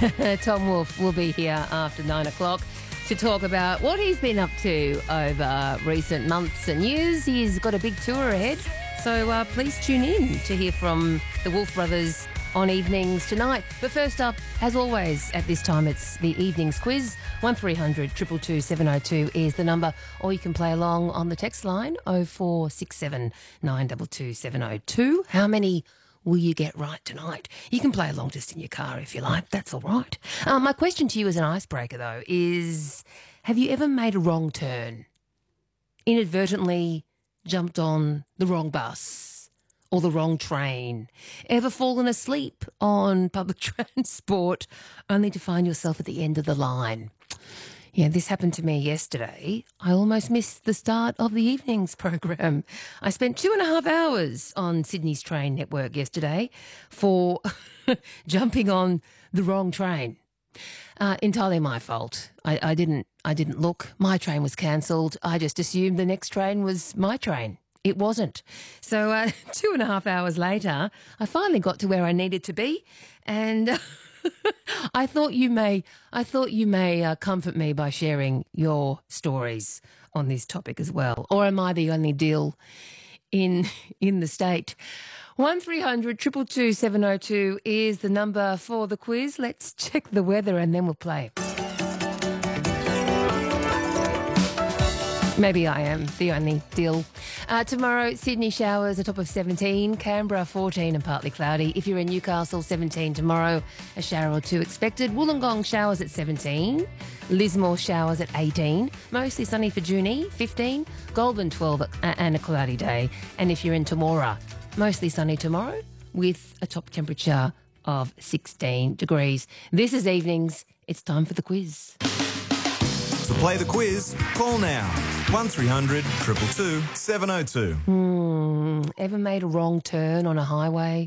Tom Wolfe will be here after 9 o'clock to talk about what he's been up to over recent months and years. He's got a big tour ahead, so please tune in to hear from the Wolfe brothers on evenings tonight. But first up, as always, at this time, it's the evenings quiz. 1300 222 702 is the number, or you can play along on the text line 0467 922 702. How many will you get right tonight? You can play along just in your car if you like. That's all right. My question to you as an icebreaker, though, is have you ever made a wrong turn? Inadvertently jumped on the wrong bus or the wrong train? Ever fallen asleep on public transport only to find yourself at the end of the line? Yeah, this happened to me yesterday. I almost missed the start of the evenings program. I spent 2.5 hours on Sydney's train network yesterday for jumping on the wrong train. Entirely my fault. I didn't look. My train was cancelled. I just assumed the next train was my train. It wasn't. So 2.5 hours later, I finally got to where I needed to be, and I thought you may comfort me by sharing your stories on this topic as well. Or am I the only deal in the state? 1300 222 702 is the number for the quiz. Let's check the weather and then we'll play. Maybe I am the only deal. Tomorrow, Sydney showers, a top of 17. Canberra, 14 and partly cloudy. If you're in Newcastle, 17 tomorrow. A shower or two expected. Wollongong showers at 17. Lismore showers at 18. Mostly sunny for Junee, 15. Goulburn, 12 and a cloudy day. And if you're in Temora, mostly sunny tomorrow with a top temperature of 16 degrees. This is evenings. It's time for the quiz. To play the quiz, call now. 1300 222 702. Ever made a wrong turn on a highway?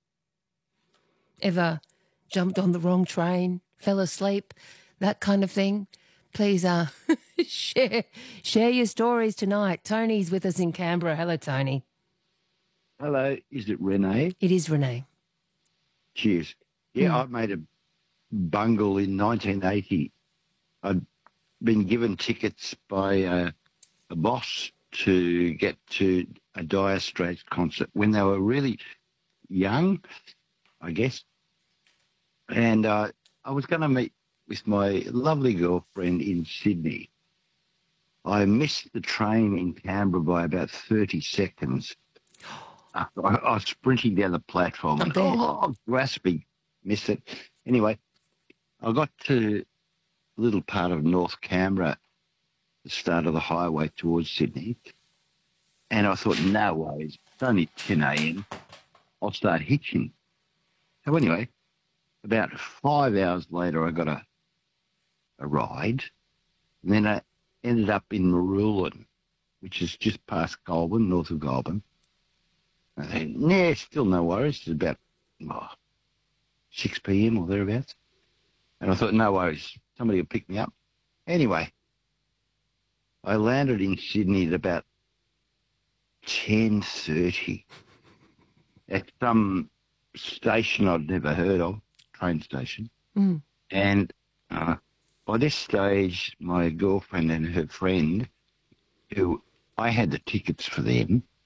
Ever jumped on the wrong train? Fell asleep? That kind of thing? Please share your stories tonight. Tony's with us in Canberra. Hello, Tony. Hello, is it Renee? It is Renee. Cheers. Yeah, I made a bungle in 1980. I'd been given tickets by a boss to get to a Dire Straits concert when they were really young, I guess. And I was going to meet with my lovely girlfriend in Sydney. I missed the train in Canberra by about 30 seconds. I was sprinting down the platform and grasping, missed it. Anyway, I got to a little part of North Canberra, the start of the highway towards Sydney, and I thought, no worries, it's only 10 a.m, I'll start hitching. So anyway, about 5 hours later, I got a ride, and then I ended up in Marulan, which is just past Goulburn, north of Goulburn. I thought, nah, still no worries. It's about 6 p.m. or thereabouts. And I thought, no worries, somebody will pick me up. Anyway, I landed in Sydney at about 10:30 at some station I'd never heard of, train station. And by this stage, my girlfriend and her friend, who I had the tickets for them,